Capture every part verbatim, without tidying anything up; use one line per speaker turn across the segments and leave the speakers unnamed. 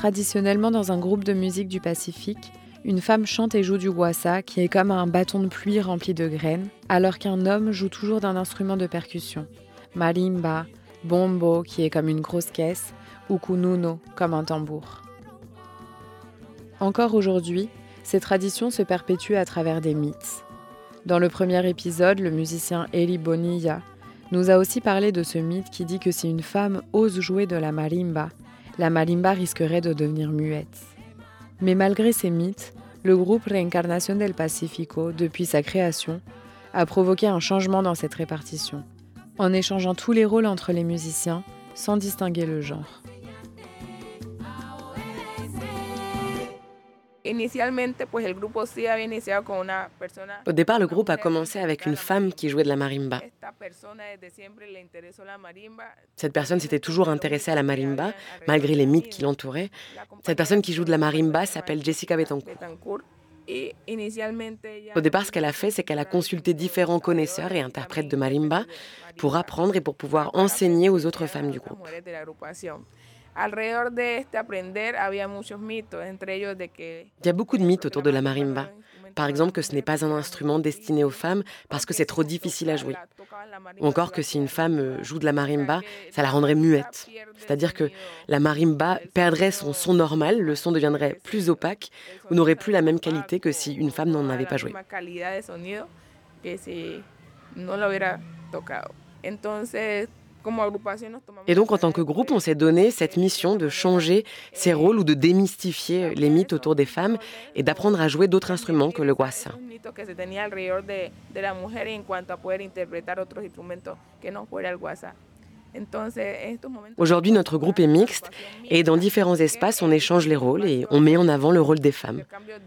Traditionnellement dans un groupe de musique du Pacifique, une femme chante et joue du guasa, qui est comme un bâton de pluie rempli de graines, alors qu'un homme joue toujours d'un instrument de percussion. Marimba, bombo, qui est comme une grosse caisse, ou kununo, comme un tambour. Encore aujourd'hui, ces traditions se perpétuent à travers des mythes. Dans le premier épisode, le musicien Eli Bonilla nous a aussi parlé de ce mythe qui dit que si une femme ose jouer de la marimba, la marimba risquerait de devenir muette. Mais malgré ces mythes, le groupe Reencarnación del Pacífico, depuis sa création, a provoqué un changement dans cette répartition, en échangeant tous les rôles entre les musiciens, sans distinguer le genre.
Au départ, le groupe a commencé avec une femme qui jouait de la marimba. Cette personne s'était toujours intéressée à la marimba, malgré les mythes qui l'entouraient. Cette personne qui joue de la marimba s'appelle Jessica Betancourt. Au départ, ce qu'elle a fait, c'est qu'elle a consulté différents connaisseurs et interprètes de marimba pour apprendre et pour pouvoir enseigner aux autres femmes du groupe. Il y a beaucoup de mythes autour de la marimba. Par exemple, que ce n'est pas un instrument destiné aux femmes parce que c'est trop difficile à jouer. Ou encore que si une femme joue de la marimba, ça la rendrait muette. C'est-à-dire que la marimba perdrait son son normal, le son deviendrait plus opaque ou n'aurait plus la même qualité que si une femme n'en avait pas joué. Et donc, en tant que groupe, on s'est donné cette mission de changer ces rôles ou de démystifier les mythes autour des femmes et d'apprendre à jouer d'autres instruments que le guasa. Aujourd'hui, notre groupe est mixte et dans différents espaces, on échange les rôles et on met en avant le rôle des femmes.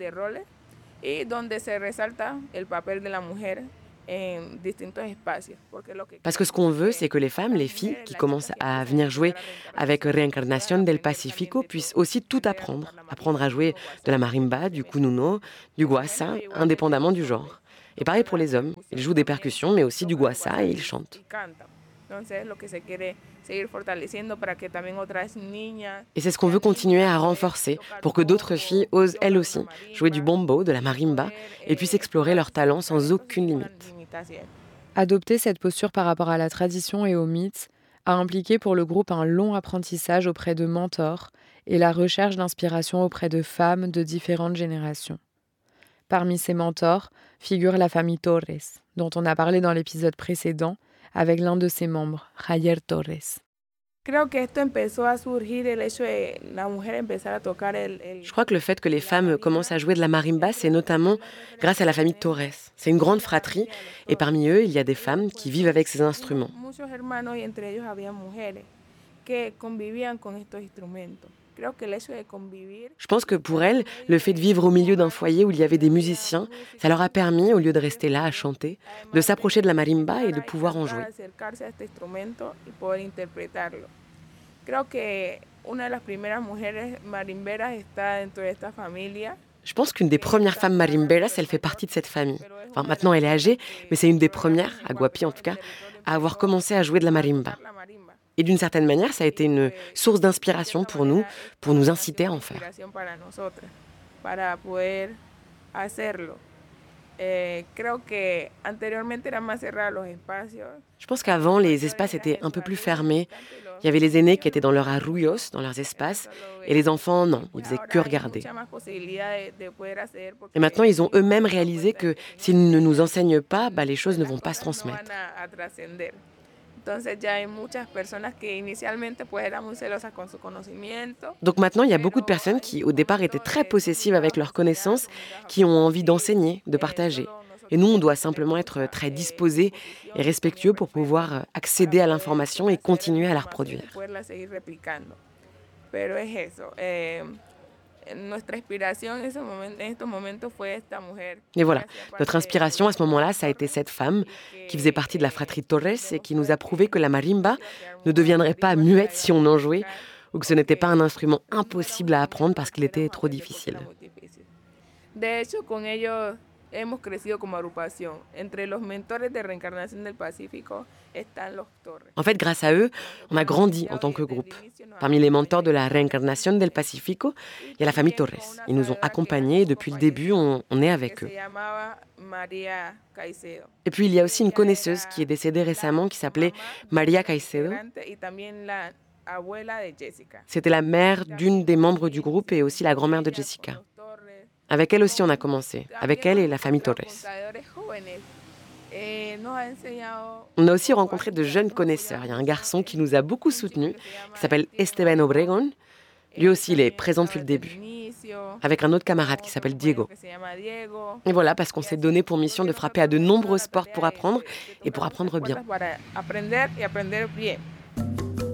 Parce que ce qu'on veut, c'est que les femmes, les filles qui commencent à venir jouer avec Reencarnación del Pacífico puissent aussi tout apprendre. Apprendre à jouer de la marimba, du kununo, du guasa, indépendamment du genre. Et pareil pour les hommes, ils jouent des percussions, mais aussi du guasa et ils chantent. Et c'est ce qu'on veut continuer à renforcer pour que d'autres filles osent elles aussi jouer du bombo, de la marimba et puissent explorer leurs talents sans aucune limite.
Adopter cette posture par rapport à la tradition et aux mythes a impliqué pour le groupe un long apprentissage auprès de mentors et la recherche d'inspiration auprès de femmes de différentes générations. Parmi ces mentors figure la famille Torres, dont on a parlé dans l'épisode précédent avec l'un de ses membres, Javier Torres.
Je crois que le fait que les femmes commencent à jouer de la marimba, c'est notamment grâce à la famille Torres. C'est une grande fratrie et parmi eux, il y a des femmes qui vivent avec ces instruments. Je pense que pour elles, le fait de vivre au milieu d'un foyer où il y avait des musiciens, ça leur a permis, au lieu de rester là à chanter, de s'approcher de la marimba et de pouvoir en jouer. Je pense qu'une des premières femmes marimberas, elle fait partie de cette famille. Enfin, maintenant, elle est âgée, mais c'est une des premières, à Guapi en tout cas, à avoir commencé à jouer de la marimba. Et d'une certaine manière, ça a été une source d'inspiration pour nous, pour nous inciter à en faire. Je pense qu'avant, les espaces étaient un peu plus fermés. Il y avait les aînés qui étaient dans leurs arruyos, dans leurs espaces, et les enfants, non, ils faisaient que regarder. Et maintenant, ils ont eux-mêmes réalisé que s'ils ne nous enseignent pas, bah, les choses ne vont pas se transmettre. Donc maintenant, il y a beaucoup de personnes qui, au départ, étaient très possessives avec leurs connaissances, qui ont envie d'enseigner, de partager. Et nous, on doit simplement être très disposés et respectueux pour pouvoir accéder à l'information et continuer à la reproduire. Et voilà, notre inspiration à ce moment-là, ça a été cette femme qui faisait partie de la fratrie Torres et qui nous a prouvé que la marimba ne deviendrait pas muette si on en jouait ou que ce n'était pas un instrument impossible à apprendre parce qu'il était trop difficile.
hemos crecido como agrupación. Entre los mentores de Reencarnación del Pacífico están los Torres.
En fait, grâce à eux, on a grandi en tant que groupe. Parmi les mentors de la Reencarnación del Pacífico, il y a la famille Torres. Ils nous ont accompagnés et depuis le début, on, on est avec eux. Et puis, il y a aussi une connaisseuse qui est décédée récemment qui s'appelait María Caicedo. C'était la mère d'une des membres du groupe et aussi la grand-mère de Jessica. Avec elle aussi, on a commencé. Avec elle et la famille Torres. On a aussi rencontré de jeunes connaisseurs. Il y a un garçon qui nous a beaucoup soutenus, qui s'appelle Esteban Obregón. Lui aussi, il est présent depuis le début. Avec un autre camarade qui s'appelle Diego. Et voilà, parce qu'on s'est donné pour mission de frapper à de nombreuses portes pour apprendre et pour apprendre bien.